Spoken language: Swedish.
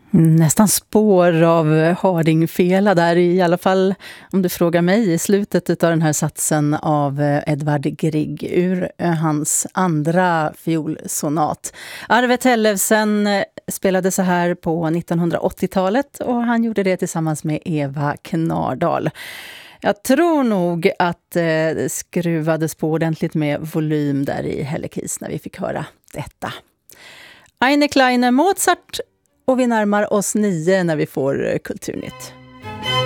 Nästan spår av Hardingfela där, i alla fall om du frågar mig, i slutet av den här satsen av Edvard Grieg ur hans andra fiolsonat. Arve Tellefsen spelade så här på 1980-talet och han gjorde det tillsammans med Eva Knardal. Jag tror nog att det skruvades på ordentligt med volym där i Hällekis när vi fick höra detta. Eine kleine Mozart, och vi närmar oss 9 när vi får Kulturnytt.